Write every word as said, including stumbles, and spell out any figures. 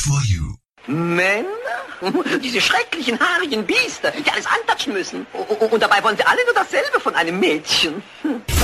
for you. Männer? Diese schrecklichen, haarigen Biester, die alles antatschen müssen. Und dabei wollen sie alle nur dasselbe von einem Mädchen.